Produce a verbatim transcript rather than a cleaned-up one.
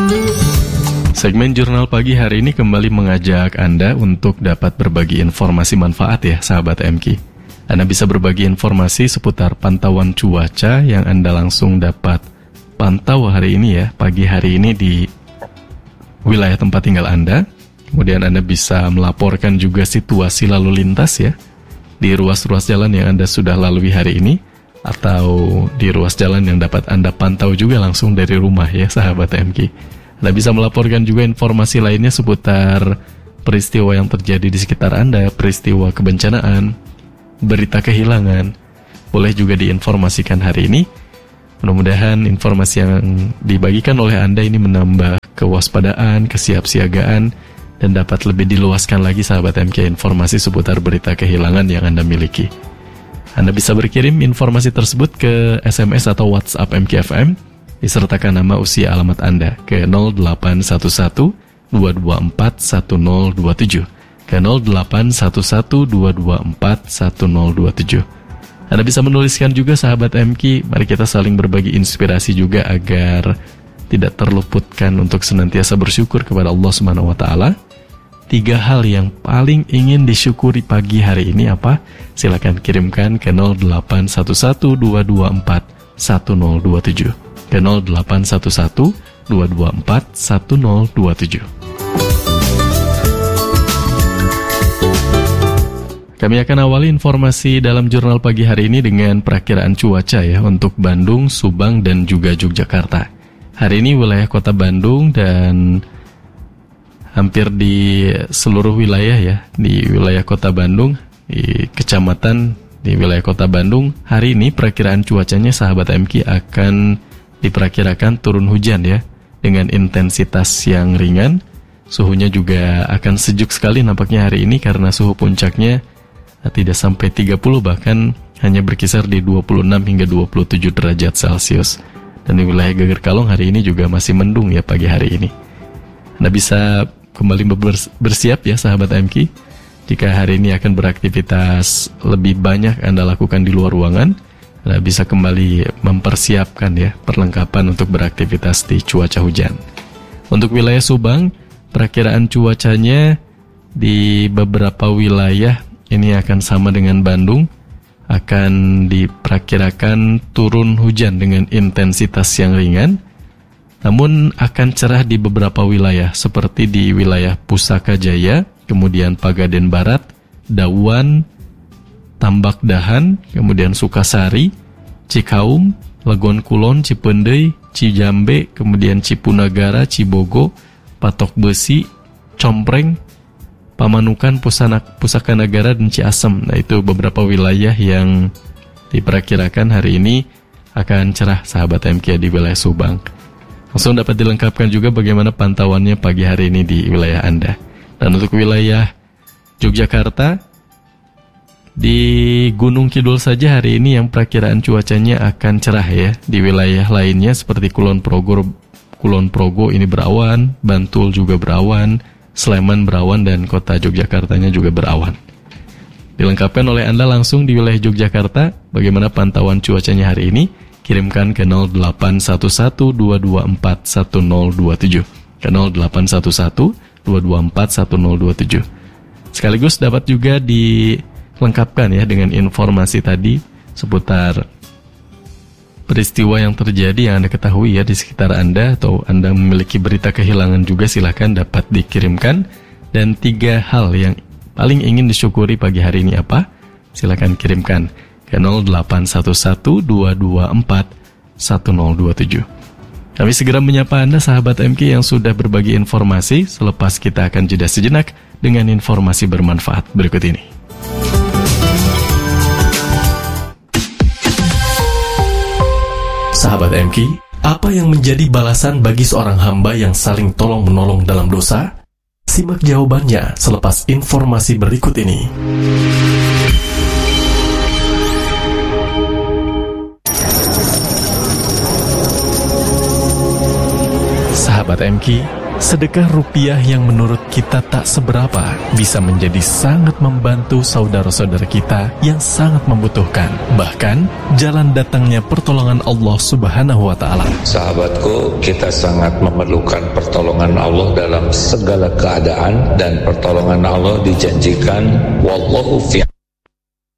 Segmen Jurnal Pagi hari ini kembali mengajak Anda untuk dapat berbagi informasi manfaat ya sahabat M K. Anda bisa berbagi informasi seputar pantauan cuaca yang Anda langsung dapat pantau hari ini ya, pagi hari ini di wilayah tempat tinggal Anda. Kemudian Anda bisa melaporkan juga situasi lalu lintas ya, di ruas-ruas jalan yang Anda sudah lalui hari ini, atau di ruas jalan yang dapat Anda pantau juga langsung dari rumah ya sahabat M K. Anda bisa melaporkan juga informasi lainnya seputar peristiwa yang terjadi di sekitar Anda, peristiwa kebencanaan, berita kehilangan. Boleh juga diinformasikan hari ini. Mudah-mudahan informasi yang dibagikan oleh Anda ini menambah kewaspadaan, kesiapsiagaan, dan dapat lebih diluaskan lagi sahabat M K informasi seputar berita kehilangan yang Anda miliki. Anda bisa berkirim informasi tersebut ke S M S atau WhatsApp M K F M, disertakan nama, usia, alamat Anda ke nol delapan satu satu dua dua empat satu nol dua tujuh, ke nol delapan satu satu dua dua empat satu nol dua tujuh. Anda bisa menuliskan juga sahabat M K, mari kita saling berbagi inspirasi juga agar tidak terluputkan untuk senantiasa bersyukur kepada Allah Subhanahu wa taala. Tiga hal yang paling ingin disyukuri pagi hari ini apa? Silakan kirimkan ke nol delapan satu satu dua dua empat satu nol dua tujuh, ke nol delapan satu satu dua dua empat satu nol dua tujuh. Kami akan awali informasi dalam jurnal pagi hari ini dengan perakiraan cuaca ya untuk Bandung, Subang, dan juga Yogyakarta. Hari ini wilayah kota Bandung dan hampir di seluruh wilayah ya, di wilayah kota Bandung, di kecamatan di wilayah kota Bandung, hari ini perakiraan cuacanya sahabat M K akan diperkirakan turun hujan ya, dengan intensitas yang ringan. Suhunya juga akan sejuk sekali nampaknya hari ini karena suhu puncaknya tidak sampai tiga puluh, bahkan hanya berkisar di dua puluh enam hingga dua puluh tujuh derajat Celcius. Dan di wilayah Geger Kalong hari ini juga masih mendung ya pagi hari ini. Anda bisa kembali bersiap ya sahabat M K. Jika hari ini akan beraktivitas lebih banyak Anda lakukan di luar ruangan, Anda bisa kembali mempersiapkan ya perlengkapan untuk beraktivitas di cuaca hujan. Untuk wilayah Subang, perakiraan cuacanya di beberapa wilayah ini akan sama dengan Bandung, akan diperkirakan turun hujan dengan intensitas yang ringan, namun akan cerah di beberapa wilayah seperti di wilayah Pusaka Jaya, kemudian Pagaden Barat, Dauan, Tambak Dahan, kemudian Sukasari, Cikaum, Legon Kulon, Cipendei, Cijambe, kemudian Cipunagara, Cibogo, Patok Besi, Compreng, Pamanukan, Pusanak, Pusaka Negara, dan Ciasem. Nah, itu beberapa wilayah yang diperkirakan hari ini akan cerah sahabat M K di wilayah Subang. Langsung dapat dilengkapkan juga bagaimana pantauannya pagi hari ini di wilayah Anda. Dan untuk wilayah Yogyakarta, di Gunung Kidul saja hari ini yang perakiraan cuacanya akan cerah ya. Di wilayah lainnya seperti Kulon Progo, Kulon Progo ini berawan, Bantul juga berawan, Sleman berawan, dan kota Yogyakartanya juga berawan. Dilengkapkan oleh Anda langsung di wilayah Yogyakarta, bagaimana pantauan cuacanya hari ini? Kirimkan ke nol delapan satu satu dua dua empat satu nol dua tujuh, ke nol delapan satu satu dua dua empat satu nol dua tujuh. Sekaligus dapat juga dilengkapkan ya dengan informasi tadi seputar peristiwa yang terjadi yang Anda ketahui ya di sekitar Anda, atau Anda memiliki berita kehilangan juga, silahkan dapat dikirimkan. Dan tiga hal yang paling ingin disyukuri pagi hari ini apa? Silahkan kirimkan ke nol delapan satu satu dua dua empat satu nol dua tujuh. Kami segera menyapa Anda sahabat M K yang sudah berbagi informasi. Selepas kita akan jeda sejenak dengan informasi bermanfaat berikut ini. Sahabat M K, apa yang menjadi balasan bagi seorang hamba yang saling tolong-menolong dalam dosa? Simak jawabannya selepas informasi berikut ini. Sahabat M K, Sedekah rupiah yang menurut kita tak seberapa bisa menjadi sangat membantu saudara-saudara kita yang sangat membutuhkan. Bahkan, jalan datangnya pertolongan Allah Subhanahu wa Ta'ala. Sahabatku, kita sangat memerlukan pertolongan Allah dalam segala keadaan, dan pertolongan Allah dijanjikan wallahu fi